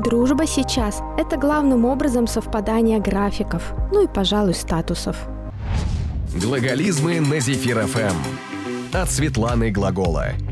Дружба сейчас – это главным образом совпадание графиков, ну и, пожалуй, статусов. Глаголизмы на Зефир ФМ. От Светланы Глагола.